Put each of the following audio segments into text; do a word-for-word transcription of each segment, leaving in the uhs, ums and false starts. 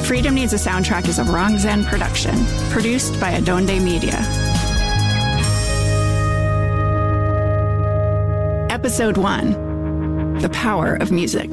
Freedom Needs a Soundtrack is a Wrong Zen production, produced by Adonde Media. Episode one, The Power of Music.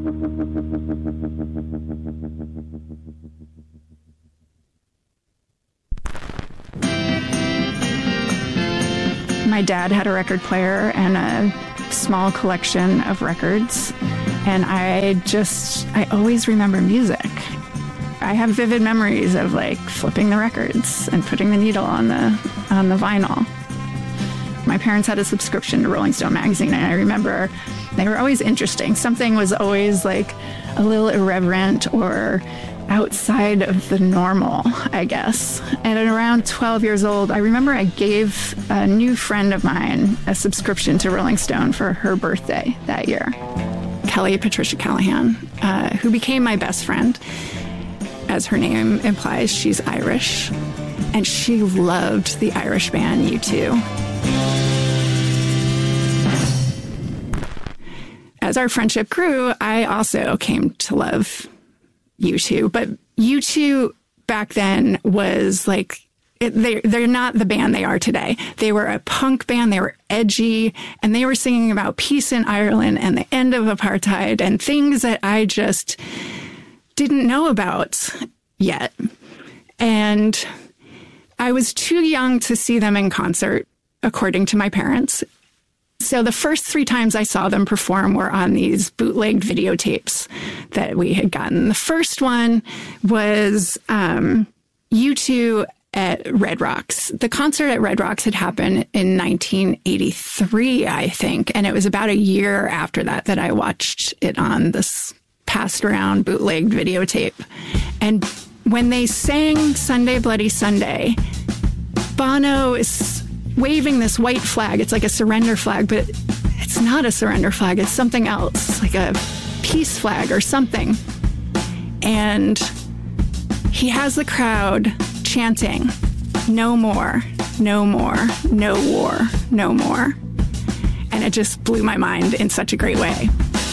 My dad had a record player and a small collection of records, and I just, I always remember music. I have vivid memories of like flipping the records and putting the needle on the on the vinyl. My parents had a subscription to Rolling Stone magazine, and I remember they were always interesting. Something was always like a little irreverent or outside of the normal, I guess. And at around twelve years old, I remember I gave a new friend of mine a subscription to Rolling Stone for her birthday that year. Kelly Patricia Callahan, uh, who became my best friend. As her name implies, she's Irish, and she loved the Irish band U two. As our friendship grew, I also came to love U two, but U two back then was like, it, they, they're not the band they are today. They were a punk band, they were edgy, and they were singing about peace in Ireland and the end of apartheid and things that I just didn't know about yet. And I was too young to see them in concert, according to my parents. So the first three times I saw them perform were on these bootlegged videotapes that we had gotten. The first one was um, U two at Red Rocks. The concert at Red Rocks had happened in nineteen eighty-three, I think. And it was about a year after that that I watched it on this passed around bootlegged videotape. And when they sang Sunday Bloody Sunday, Bono is waving this white flag. It's like a surrender flag, but it's not a surrender flag. It's something else, like a peace flag or something. And he has the crowd chanting, "No more, no more, no war, no more." And it just blew my mind in such a great way.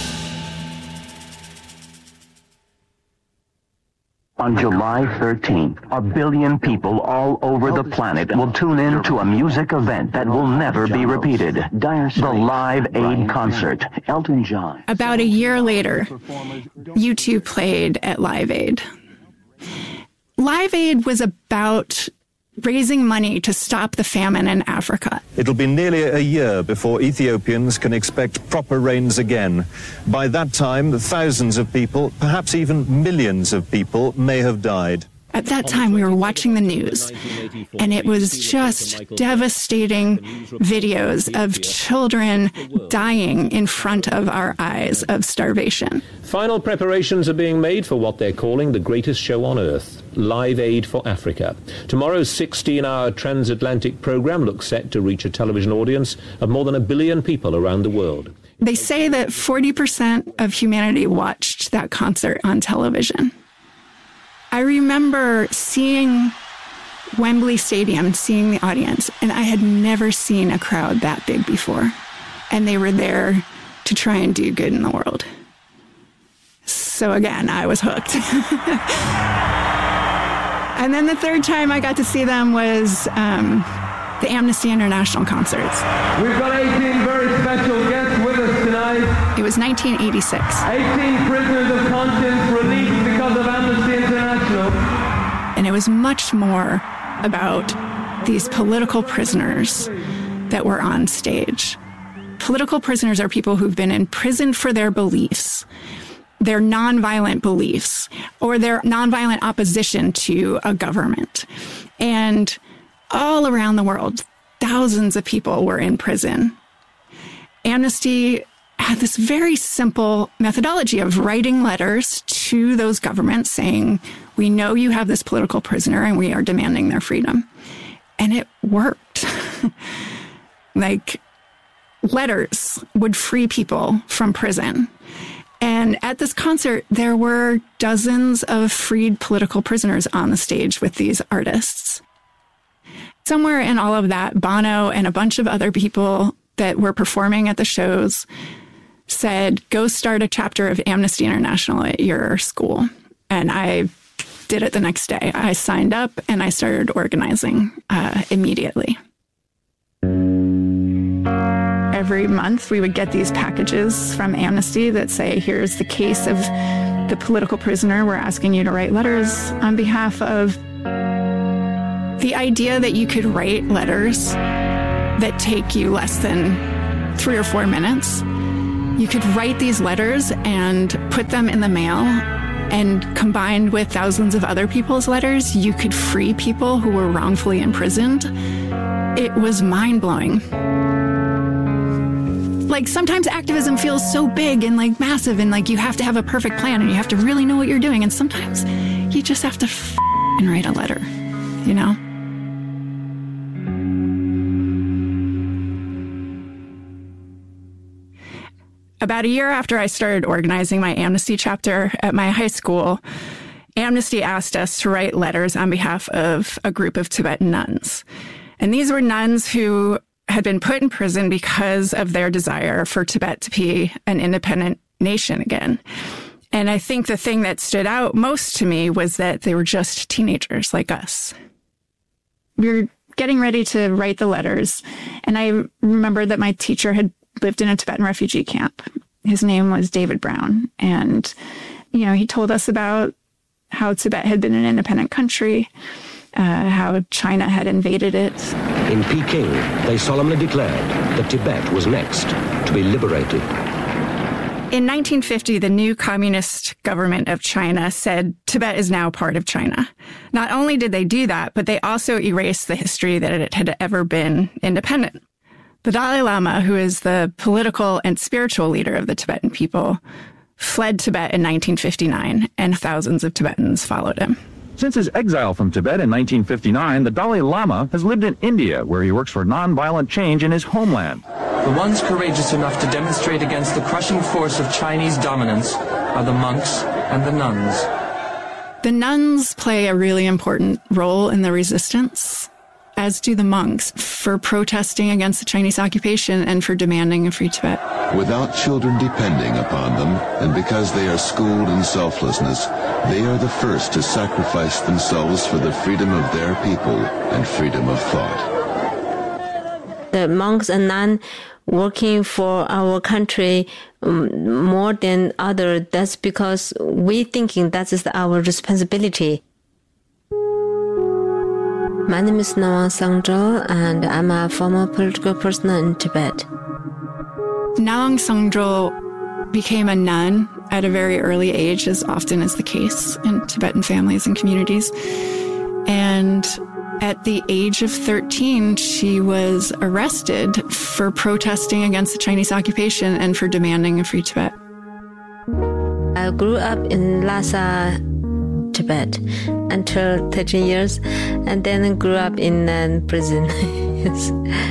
On July thirteenth, a billion people all over the planet will tune in to a music event that will never be repeated. The Live Aid concert. Elton John. About a year later, U two played at Live Aid. Live Aid was about raising money to stop the famine in Africa. It'll be nearly a year before Ethiopians can expect proper rains again. By that time, thousands of people, perhaps even millions of people, may have died. At that time, we were watching the news, and it was just devastating videos of children dying in front of our eyes of starvation. Final preparations are being made for what they're calling the greatest show on earth, Live Aid for Africa. Tomorrow's sixteen-hour transatlantic program looks set to reach a television audience of more than a billion people around the world. They say that forty percent of humanity watched that concert on television. I remember seeing Wembley Stadium, seeing the audience, and I had never seen a crowd that big before. And they were there to try and do good in the world. So again, I was hooked. And then the third time I got to see them was um, the Amnesty International concerts. We've got eighteen very special guests with us tonight. It was nineteen eighty-six. eighteen prisoners of conscience released because of Amnesty International. And it was much more about these political prisoners that were on stage. Political prisoners are people who've been imprisoned for their beliefs, their nonviolent beliefs, or their nonviolent opposition to a government. And all around the world, thousands of people were in prison. Amnesty had this very simple methodology of writing letters to those governments saying, we know you have this political prisoner and we are demanding their freedom. And it worked. Like, letters would free people from prison. And at this concert, there were dozens of freed political prisoners on the stage with these artists. Somewhere in all of that, Bono and a bunch of other people that were performing at the shows said, go start a chapter of Amnesty International at your school. And I did it the next day. I signed up and I started organizing uh, immediately. Every month we would get these packages from Amnesty that say, here's the case of the political prisoner. We're asking you to write letters on behalf of. The idea that you could write letters that take you less than three or four minutes, you could write these letters and put them in the mail, and combined with thousands of other people's letters, you could free people who were wrongfully imprisoned. It was mind-blowing. Like, sometimes activism feels so big and like massive, and like you have to have a perfect plan and you have to really know what you're doing. And sometimes you just have to f- and write a letter, you know? About a year after I started organizing my Amnesty chapter at my high school, Amnesty asked us to write letters on behalf of a group of Tibetan nuns. And these were nuns who had been put in prison because of their desire for Tibet to be an independent nation again. And I think the thing that stood out most to me was that they were just teenagers like us. We were getting ready to write the letters, and I remembered that my teacher had lived in a Tibetan refugee camp. His name was David Brown. And, you know, he told us about how Tibet had been an independent country, uh, how China had invaded it. In Peking, they solemnly declared that Tibet was next to be liberated. In nineteen fifty, the new communist government of China said Tibet is now part of China. Not only did they do that, but they also erased the history that it had ever been independent. The Dalai Lama, who is the political and spiritual leader of the Tibetan people, fled Tibet in nineteen fifty-nine, and thousands of Tibetans followed him. Since his exile from Tibet in nineteen fifty-nine, the Dalai Lama has lived in India, where he works for nonviolent change in his homeland. The ones courageous enough to demonstrate against the crushing force of Chinese dominance are the monks and the nuns. The nuns play a really important role in the resistance, as do the monks, for protesting against the Chinese occupation and for demanding a free Tibet. Without children depending upon them, and because they are schooled in selflessness, they are the first to sacrifice themselves for the freedom of their people and freedom of thought. The monks and nuns working for our country um, more than other, that's because we thinking that is our responsibility. My name is Nawang Sangdrol, and I'm a former political prisoner in Tibet. Nawang Sangdrol became a nun at a very early age, as often is the case in Tibetan families and communities. And at the age of thirteen, she was arrested for protesting against the Chinese occupation and for demanding a free Tibet. I grew up in Lhasa, Tibet, until thirteen years, and then grew up in uh, prison. Yes.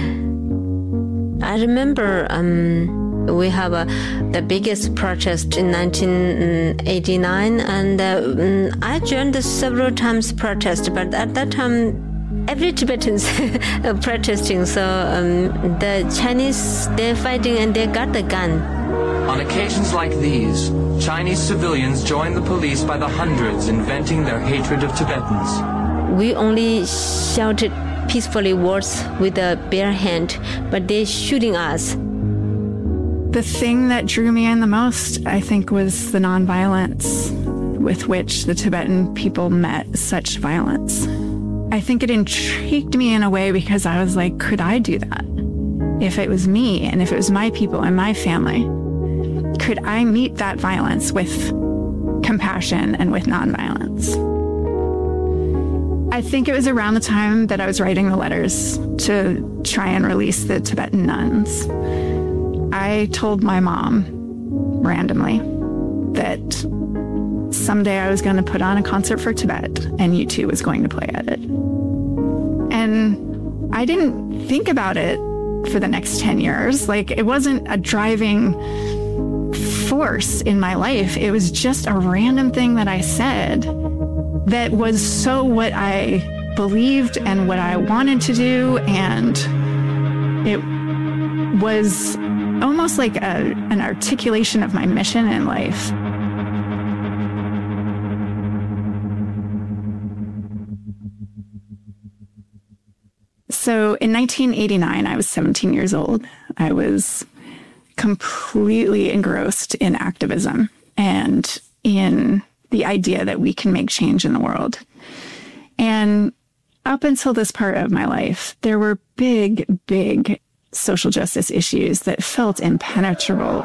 I remember um, we have a, the biggest protest in nineteen eighty-nine, and uh, I joined the several times protest, but at that time, every Tibetan's protesting, so um, the Chinese, they're fighting and they got the gun. On occasions like these, Chinese civilians join the police by the hundreds in venting their hatred of Tibetans. We only shouted peacefully words with a bare hand, but they're shooting us. The thing that drew me in the most, I think, was the nonviolence with which the Tibetan people met such violence. I think it intrigued me in a way because I was like, could I do that? If it was me and if it was my people and my family, could I meet that violence with compassion and with nonviolence? I think it was around the time that I was writing the letters to try and release the Tibetan nuns. I told my mom randomly that someday I was going to put on a concert for Tibet and U two was going to play at it. And I didn't think about it for the next ten years. Like, it wasn't a driving force in my life. It was just a random thing that I said that was so what I believed and what I wanted to do. And it was almost like a, an articulation of my mission in life. So in nineteen eighty-nine, I was seventeen years old. I was completely engrossed in activism and in the idea that we can make change in the world. And up until this part of my life, there were big, big social justice issues that felt impenetrable.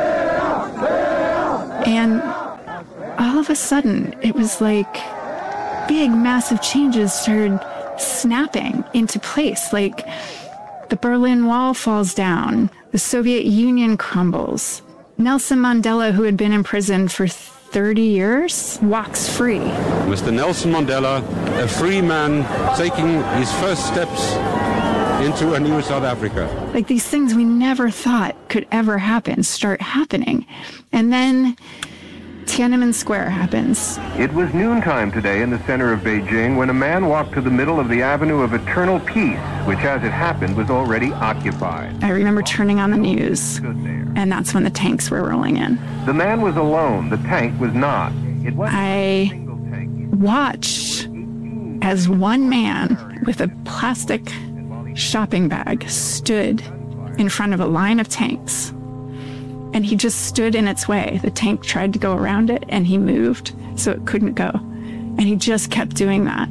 And all of a sudden, it was like big, massive changes started snapping into place. Like the Berlin Wall falls down, the Soviet Union crumbles. Nelson Mandela, who had been in prison for thirty years, walks free. Mister Nelson Mandela, a free man taking his first steps into a new South Africa. Like these things we never thought could ever happen start happening. And then Tiananmen Square happens. It was noontime today in the center of Beijing when a man walked to the middle of the Avenue of Eternal Peace, which as it happened was already occupied. I remember turning on the news, and that's when the tanks were rolling in. The man was alone. The tank was not. It was I watched as one man with a plastic shopping bag stood in front of a line of tanks. And he just stood in its way. The tank tried to go around it, and he moved so it couldn't go. And he just kept doing that.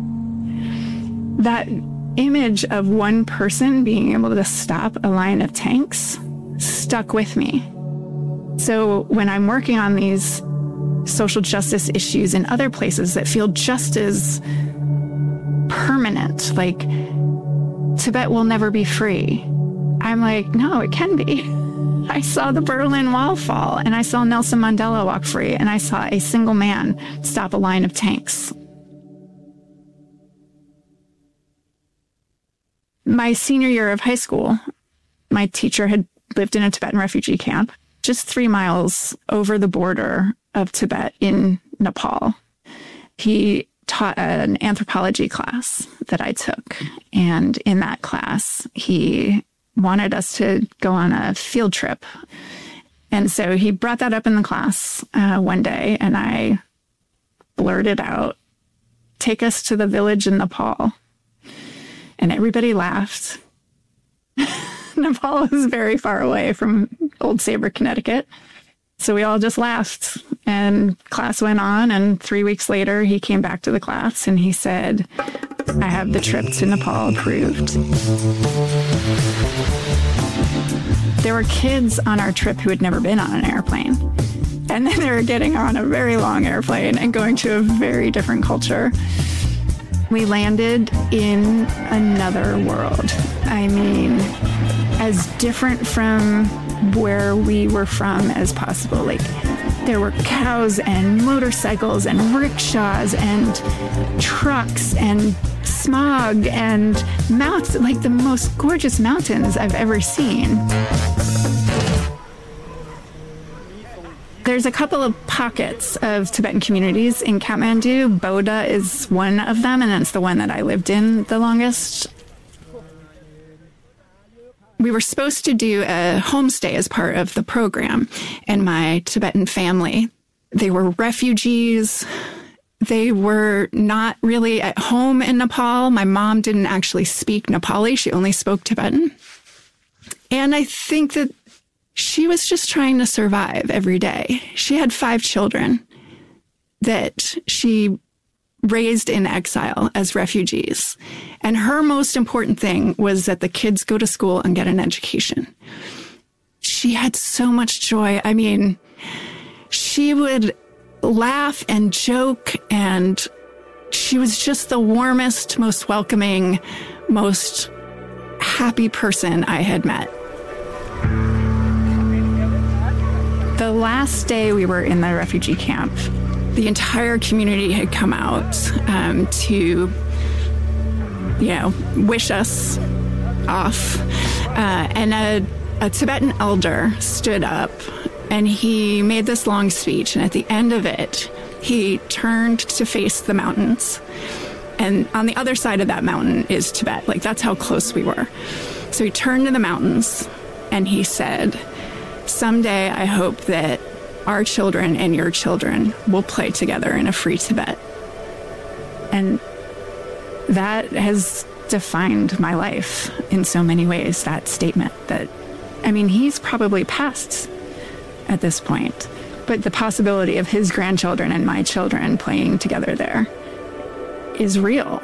That image of one person being able to stop a line of tanks stuck with me. So when I'm working on these social justice issues in other places that feel just as permanent, like Tibet will never be free, I'm like, no, it can be. I saw the Berlin Wall fall, and I saw Nelson Mandela walk free, and I saw a single man stop a line of tanks. My senior year of high school, my teacher had lived in a Tibetan refugee camp just three miles over the border of Tibet in Nepal. He taught an anthropology class that I took, and in that class, he wanted us to go on a field trip. And so he brought that up in the class uh, one day, and I blurted out, "Take us to the village in Nepal." And everybody laughed. Nepal is very far away from Old Sabre, Connecticut. So we all just laughed, and class went on. And three weeks later, he came back to the class and he said, "I have the trip to Nepal approved." There were kids on our trip who had never been on an airplane. And then they were getting on a very long airplane and going to a very different culture. We landed in another world. I mean, as different from where we were from as possible. Like, there were cows and motorcycles and rickshaws and trucks and smog and mountains, like the most gorgeous mountains I've ever seen. There's a couple of pockets of Tibetan communities in Kathmandu. Boda is one of them, and it's the one that I lived in the longest. We were supposed to do a homestay as part of the program, and my Tibetan family, they were refugees. They were not really at home in Nepal. My mom didn't actually speak Nepali. She only spoke Tibetan. And I think that she was just trying to survive every day. She had five children that she raised in exile as refugees. And her most important thing was that the kids go to school and get an education. She had so much joy. I mean, she would laugh and joke, and she was just the warmest, most welcoming, most happy person I had met. The last day we were in the refugee camp, the entire community had come out um, to, you know, wish us off. Uh, and a, a Tibetan elder stood up, and he made this long speech. And at the end of it, he turned to face the mountains. And on the other side of that mountain is Tibet. Like, that's how close we were. So he turned to the mountains and he said, "Someday I hope that our children and your children will play together in a free Tibet." And that has defined my life in so many ways, that statement. That, I mean, he's probably passed at this point, but the possibility of his grandchildren and my children playing together there is real.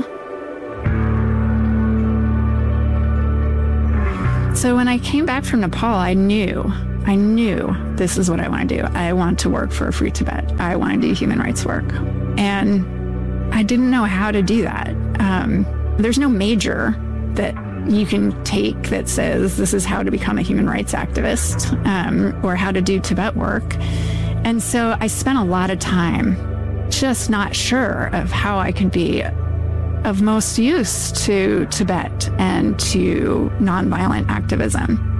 So when I came back from Nepal, I knew, I knew this is what I want to do. I want to work for Free Tibet. I want to do human rights work. And I didn't know how to do that. Um, there's no major that you can take that says this is how to become a human rights activist, um, or how to do Tibet work. And so I spent a lot of time just not sure of how I could be of most use to Tibet and to nonviolent activism.